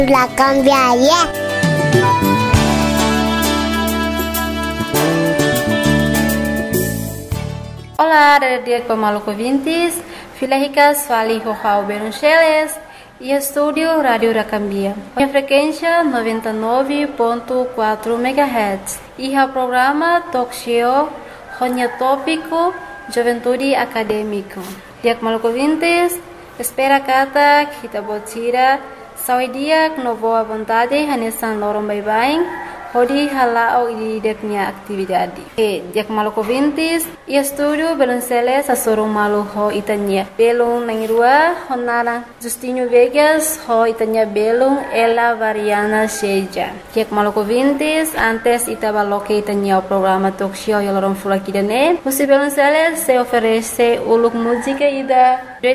La cambiaria. Olá, dia Maluco Vintes, Filahicas, Fali Rojao Beruncheles e estúdio Rádio Racambia. A frequência 99.4 MHz e o programa Talk Show, Ronya Tópico, Juventude Acadêmico. Dia Maluco Vintes, espera kata kita botira, sawi dia no boa vontade, hanesan lorong bye-bye. Hodi halao ideknya atividade. Dia Maluco Vintes, e estúdio Belunceles a sorong malu ho itanya. Belung nangirua, honara Justinho Vegas ho itanya belung ela variana seja. Dia Maluco Vintes, antes itabaloke itanya o programa talk show yalorong fulakidane. Você Belunceles se oferece uluk música ida